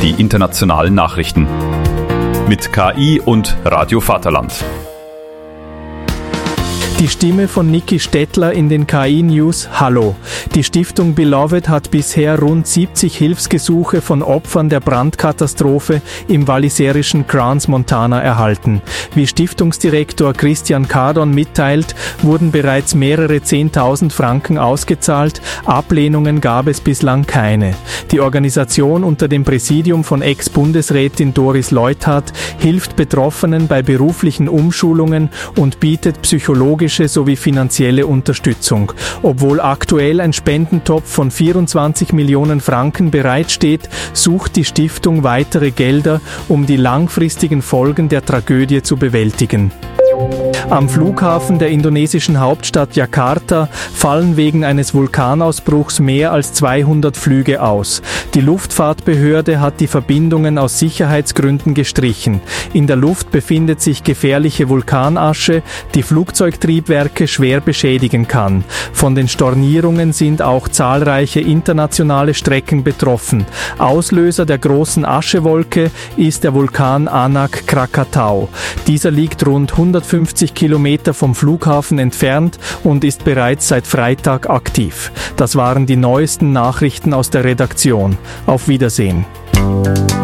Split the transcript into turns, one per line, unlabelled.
die internationalen Nachrichten. Mit KI und Radio Vaterland.
Die Stimme von Niki Stettler in den KI-News. Hallo. Die Stiftung Beloved hat bisher rund 70 Hilfsgesuche von Opfern der Brandkatastrophe im walliserischen Crans-Montana erhalten. Wie Stiftungsdirektor Christian Cardon mitteilt, wurden bereits mehrere 10.000 Franken ausgezahlt. Ablehnungen gab es bislang keine. Die Organisation unter dem Präsidium von Ex-Bundesrätin Doris Leuthard hilft Betroffenen bei beruflichen Umschulungen und bietet psychologische sowie finanzielle Unterstützung. Obwohl aktuell ein Spendentopf von 24 Millionen Franken bereitsteht, sucht die Stiftung weitere Gelder, um die langfristigen Folgen der Tragödie zu bewältigen. Am Flughafen der indonesischen Hauptstadt Jakarta fallen wegen eines Vulkanausbruchs mehr als 200 Flüge aus. Die Luftfahrtbehörde hat die Verbindungen aus Sicherheitsgründen gestrichen. In der Luft befindet sich gefährliche Vulkanasche, die Flugzeugtriebwerke schwer beschädigen kann. Von den Stornierungen sind auch zahlreiche internationale Strecken betroffen. Auslöser der großen Aschewolke ist der Vulkan Anak Krakatau. Dieser liegt rund 150 Kilometer vom Flughafen entfernt und ist bereits seit Freitag aktiv. Das waren die neuesten Nachrichten aus der Redaktion. Auf Wiedersehen.